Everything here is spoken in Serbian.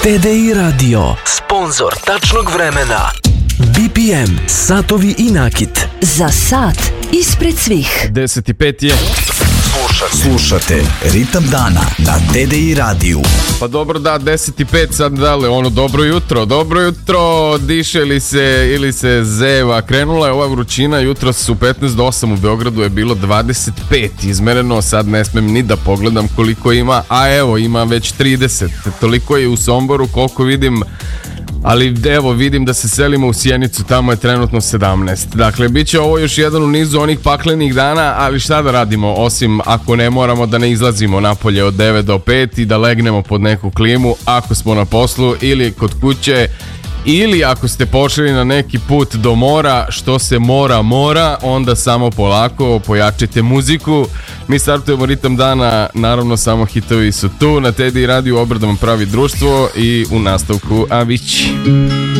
TDI Radio, sponzor tačnog vremena. BPM, satovi i nakit. Za sat ispred svih. 10:05 je. Slušate Ritam dana na TDI radiju. Pa dobro, da, 10:05 sad dale, ono, dobro jutro, diše ili se zeva. Krenula je ova vrućina, jutro su 15 do 8 u Beogradu je bilo 25 izmereno, sad ne smem ni da pogledam koliko ima, a evo, ima već 30, toliko je u Somboru koliko vidim. Ali evo, vidim da se selimo u Sjenicu, tamo je trenutno 17. Dakle, bit će ovo još jedan u nizu onih paklenih dana, ali šta da radimo, osim ako ne moramo da ne izlazimo napolje od 9 do 5 i da legnemo pod neku klimu, ako smo na poslu ili kod kuće, ili ako ste pošli na neki put do mora, što se mora, onda samo polako pojačite muziku. Mi startujemo Ritam dana, naravno samo hitovi su tu, na TDI radiju Obradovan pravi društvo i u nastavku Avić.